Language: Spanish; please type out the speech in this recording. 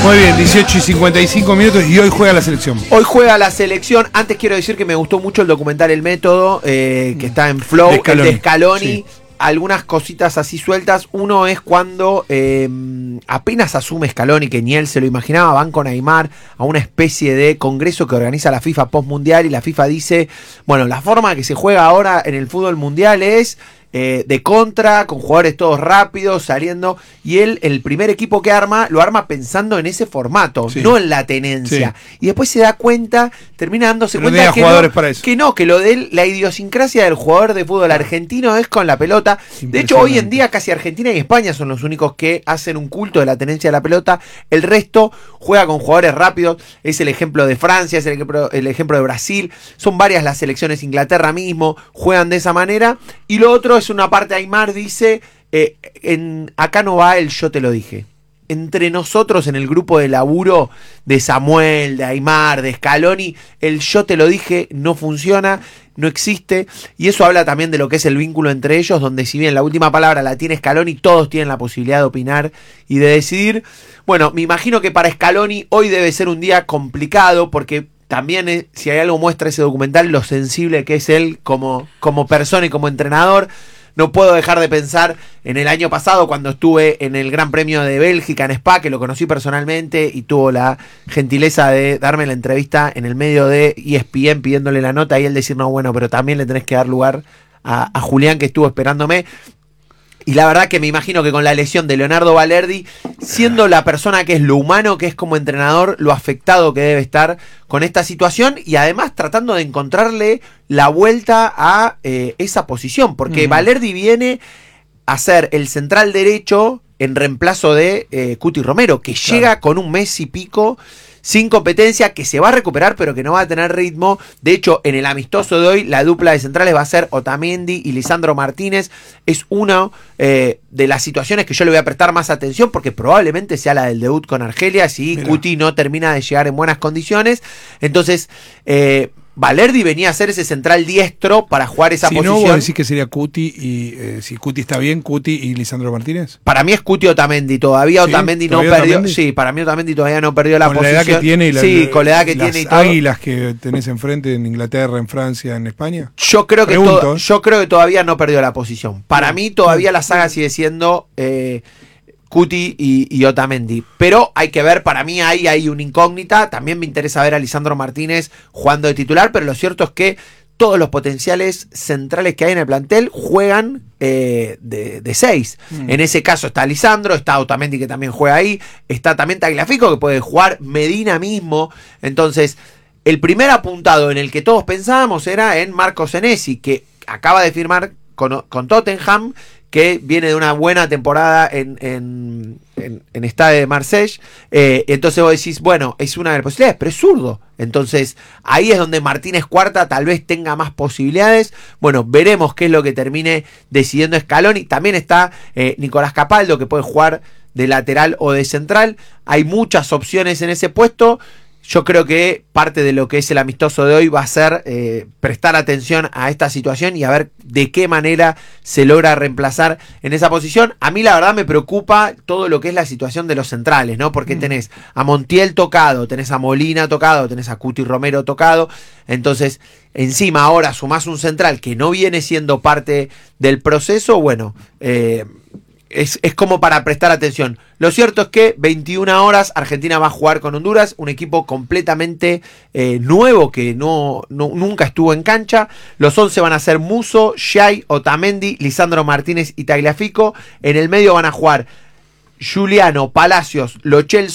Muy bien, 18:55 y hoy juega la selección. Hoy juega la selección. Antes quiero decir que me gustó mucho el documental El Método, que está en Flow, el de Scaloni. Sí. Algunas cositas así sueltas. Uno es cuando apenas asume Scaloni, que ni él se lo imaginaba, van con Aimar a una especie de congreso que organiza la FIFA postmundial, y la FIFA dice, bueno, la forma que se juega ahora en el fútbol mundial es de contra, con jugadores todos rápidos, saliendo, y él, el primer equipo que arma, lo arma pensando en ese formato, sí, no en la tenencia. Sí. Y después se da cuenta, termina dándose cuenta que lo de él, la idiosincrasia del jugador de fútbol argentino es con la pelota. De hecho, hoy en día casi Argentina y España son los únicos que hacen un culto de la tenencia de la pelota. El resto juega con jugadores rápidos. Es el ejemplo de Francia, es el ejemplo de Brasil. Son varias las selecciones, Inglaterra mismo, juegan de esa manera. Y lo otro es una parte, Aimar dice, acá no va el yo te lo dije. Entre nosotros en el grupo de laburo de Samuel, de Aimar, de Scaloni, el yo te lo dije no funciona, no existe, y eso habla también de lo que es el vínculo entre ellos, donde si bien la última palabra la tiene Scaloni, todos tienen la posibilidad de opinar y de decidir. Bueno, me imagino que para Scaloni hoy debe ser un día complicado, porque también, si hay algo muestra ese documental, lo sensible que es él como persona y como entrenador. No puedo dejar de pensar en el año pasado cuando estuve en el Gran Premio de Bélgica en Spa, que lo conocí personalmente y tuvo la gentileza de darme la entrevista en el medio de ESPN pidiéndole la nota, y él decir, no, bueno, pero también le tenés que dar lugar a Julián, que estuvo esperándome. Y la verdad que me imagino que con la lesión de Leonardo Balerdi, siendo la persona que es, lo humano que es como entrenador, lo afectado que debe estar con esta situación, y además tratando de encontrarle la vuelta a esa posición, porque Balerdi viene a ser el central derecho en reemplazo de Cuti Romero, que llega con un mes y pico sin competencia, que se va a recuperar pero que no va a tener ritmo. De hecho, en el amistoso de hoy, la dupla de centrales va a ser Otamendi y Lisandro Martínez. Es una de las situaciones que yo le voy a prestar más atención, porque probablemente sea la del debut con Argelia, si Cuti no termina de llegar en buenas condiciones. Entonces, Balerdi venía a ser ese central diestro para jugar esa posición. ¿No vos decís que sería Cuti y si Cuti está bien, Cuti y Lisandro Martínez? Para mí es Cuti Otamendi. Todavía ¿sí? Otamendi no perdió. ¿Otamendi? Sí, para mí Otamendi todavía no perdió la posición. Con la edad que tiene y con la edad que tiene y todo. Águilas que tenés enfrente en Inglaterra, en Francia, en España. Yo creo que todavía no perdió la posición. Para mí todavía la saga sigue siendo Cuti y Otamendi, pero hay que ver, para mí ahí hay una incógnita. También me interesa ver a Lisandro Martínez jugando de titular, pero lo cierto es que todos los potenciales centrales que hay en el plantel juegan de 6. En ese caso está Lisandro, está Otamendi, que también juega ahí, está también Tagliafico, que puede jugar, Medina mismo. Entonces, el primer apuntado en el que todos pensábamos era en Marco Senesi, que acaba de firmar con Tottenham, que viene de una buena temporada en Stade de Marseille. Entonces vos decís, bueno, es una de las posibilidades, pero es zurdo. Entonces ahí es donde Martínez Cuarta tal vez tenga más posibilidades. Bueno, veremos qué es lo que termine decidiendo Scaloni. También está Nicolás Capaldo, que puede jugar de lateral o de central. Hay muchas opciones en ese puesto. Yo creo que parte de lo que es el amistoso de hoy va a ser prestar atención a esta situación y a ver de qué manera se logra reemplazar en esa posición. A mí la verdad me preocupa todo lo que es la situación de los centrales, ¿no? Porque tenés a Montiel tocado, tenés a Molina tocado, tenés a Cuti Romero tocado. Entonces, encima ahora sumás un central que no viene siendo parte del proceso. Bueno, es como para prestar atención. Lo cierto es que 21 horas Argentina va a jugar con Honduras, un equipo completamente nuevo que nunca estuvo en cancha. Los 11 van a ser Musso, Xai, Otamendi, Lisandro Martínez y Tagliafico. En el medio van a jugar Juliano, Palacios, Lo Celso,